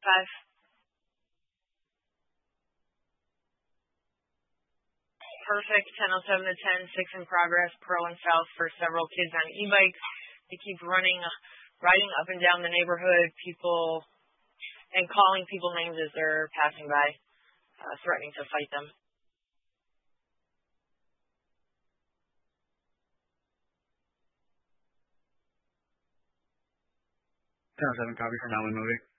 5. Perfect. 10:07 to 10. 6 in progress. Pro and South for several kids on e-bikes. They keep riding up and down the neighborhood, and calling people names as they're passing by, threatening to fight them. 10:07, copy from Allen moving.